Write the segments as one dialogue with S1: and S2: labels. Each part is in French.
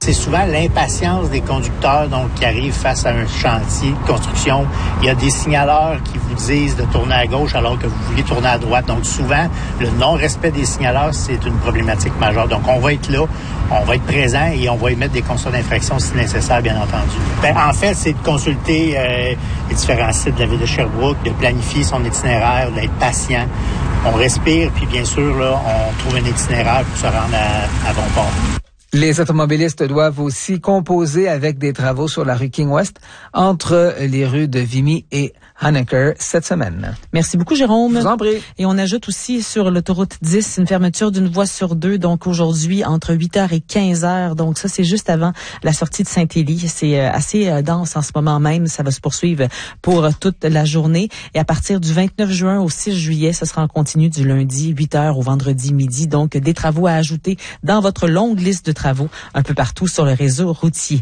S1: c'est souvent l'impatience des conducteurs donc qui arrivent face à un chantier de construction. Il y a des signaleurs qui vous disent de tourner à gauche alors que vous voulez tourner à droite. Donc souvent, le non-respect des signaleurs, c'est une problématique majeure. Donc on va être là, on va être présent et on va émettre des constats d'infraction si nécessaire, bien entendu. En fait, c'est de consulter les différents sites de la ville de Sherbrooke, de planifier son itinéraire, d'être patient. On respire, puis bien sûr, là, on trouve un itinéraire pour se rendre à bon port.
S2: Les automobilistes doivent aussi composer avec des travaux sur la rue King West entre les rues de Vimy et Honecker cette semaine.
S3: Merci beaucoup, Jérôme.
S2: Je vous en prie.
S3: Et on ajoute aussi sur l'autoroute 10 une fermeture d'une voie sur 2, donc aujourd'hui entre 8h et 15h. Donc ça, c'est juste avant la sortie de Saint-Élie. C'est assez dense en ce moment même. Ça va se poursuivre pour toute la journée. Et à partir du 29 juin au 6 juillet, ce sera en continu du lundi 8h au vendredi midi. Donc des travaux à ajouter dans votre longue liste de travaux un peu partout sur le réseau routier.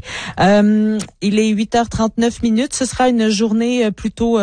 S3: Il est 8h39. Ce sera une journée plutôt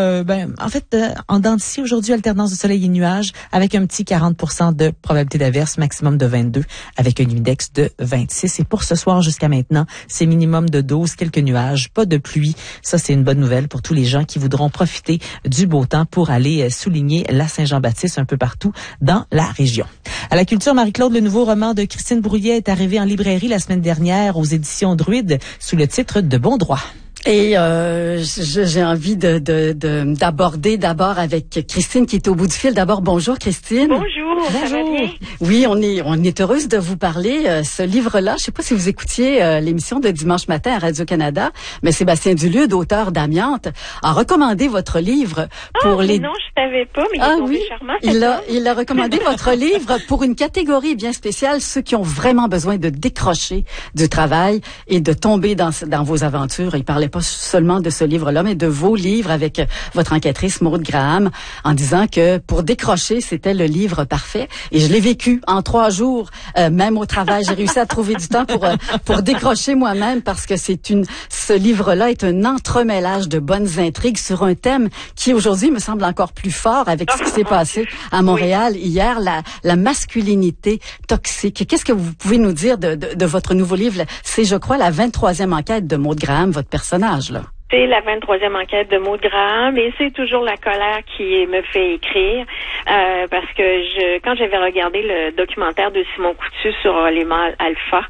S3: en dents de scie aujourd'hui, alternance de soleil et nuages avec un petit 40% de probabilité d'averse, maximum de 22 avec un index de 26. Et pour ce soir jusqu'à maintenant, c'est minimum de 12, quelques nuages, pas de pluie. Ça, c'est une bonne nouvelle pour tous les gens qui voudront profiter du beau temps pour aller souligner la Saint-Jean-Baptiste un peu partout dans la région. À la culture, Marie-Claude, le nouveau roman de Christine Brouillet est arrivé en librairie la semaine dernière aux éditions Druide sous le titre de Bon droit.
S4: Et j'ai envie d'aborder d'abord avec Christine qui est au bout du fil. D'abord, bonjour Christine.
S5: Bonjour, ça va bien?
S4: Oui, on est heureuse de vous parler. Ce livre-là, je sais pas si vous écoutiez l'émission de dimanche matin à Radio-Canada, mais Sébastien Dulude, auteur d'Amiante, a recommandé votre livre pour les...
S5: Non, je savais pas, mais il est charmant.
S4: Il a recommandé votre livre pour une catégorie bien spéciale, ceux qui ont vraiment besoin de décrocher du travail et de tomber dans vos aventures. Il parlait pas seulement de ce livre-là, mais de vos livres avec votre enquêtrice Maude Graham, en disant que pour décrocher, c'était le livre parfait. Et je l'ai vécu en 3 jours, même au travail. J'ai réussi à trouver du temps pour décrocher moi-même parce que ce livre-là est un entremêlage de bonnes intrigues sur un thème qui aujourd'hui me semble encore plus fort avec ce qui s'est passé à Montréal hier, la masculinité toxique. Qu'est-ce que vous pouvez nous dire de votre nouveau livre? C'est, je crois, la 23e enquête de Maude Graham, votre personnage.
S5: C'est la 23e enquête de Maude Graham et c'est toujours la colère qui me fait écrire parce que quand j'avais regardé le documentaire de Simon Coutu sur les mâles alpha,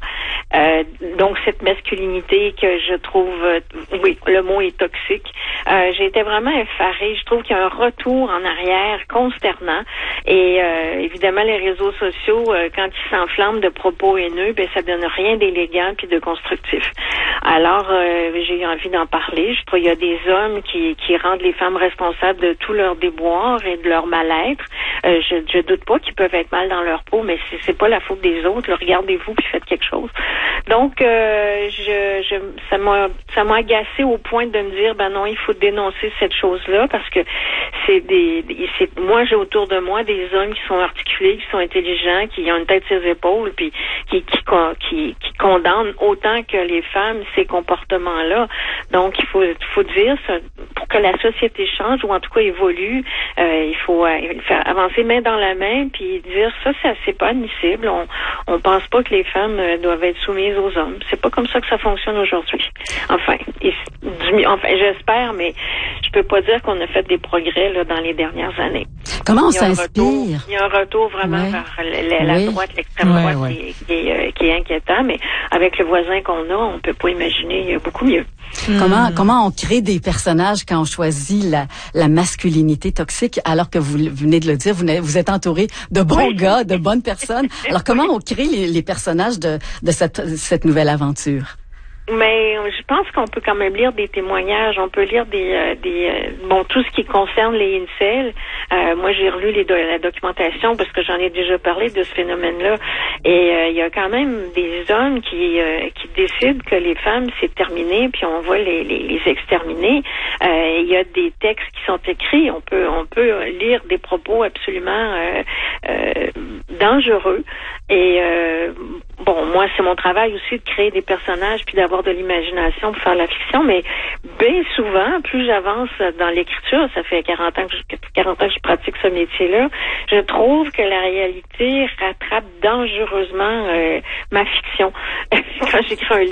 S5: donc cette masculinité que je trouve, oui, le mot est toxique, j'ai été vraiment effarée. Je trouve qu'il y a un retour en arrière consternant et évidemment les réseaux sociaux, quand ils s'enflamment de propos haineux, ben ça donne rien d'élégant puis de constructif. Alors j'ai eu envie d'en parler. Je trouve qu'il y a des hommes qui rendent les femmes responsables de tout leur déboire et de leur mal-être. Je doute pas qu'ils peuvent être mal dans leur peau, mais c'est pas la faute des autres. Là, regardez-vous puis faites quelque chose. Donc ça m'a agacé au point de me dire ben non, il faut dénoncer cette chose-là parce que moi j'ai autour de moi des hommes qui sont articulés, qui sont intelligents, qui ont une tête sur les épaules puis qui condamnent autant que les femmes ces comportements-là. Donc il faut dire ça, pour que la société change ou en tout cas évolue, il faut faire avancer main dans la main puis dire ça c'est pas admissible. On pense pas que les femmes doivent être soumises aux hommes. C'est pas comme ça que ça fonctionne aujourd'hui. Enfin, j'espère, mais je peux pas dire qu'on a fait des progrès là dans les dernières années.
S4: Comment on s'inspire?
S5: Il y a un retour vraiment vers la droite, l'extrême droite qui est inquiétant, mais avec le voisin qu'on a, on peut pas imaginer beaucoup mieux.
S4: Comment on crée des personnages quand on choisit la masculinité toxique alors que vous venez de le dire, vous êtes entouré de bons gars, de bonnes personnes. Alors comment on crée les personnages de cette nouvelle aventure?
S5: Mais je pense qu'on peut quand même lire des témoignages, on peut lire tout ce qui concerne les incels. Moi, j'ai relu la documentation parce que j'en ai déjà parlé de ce phénomène-là. Et il y a quand même des hommes qui décident que les femmes, c'est terminé, puis on va les exterminer. Il y a des textes qui sont écrits. On peut lire des propos absolument dangereux. Et moi, c'est mon travail aussi de créer des personnages puis d'avoir de l'imagination pour faire la fiction, mais bien souvent, plus j'avance dans l'écriture, ça fait 40 ans que je pratique ce métier-là, je trouve que la réalité rattrape dangereusement ma fiction. Quand j'écris un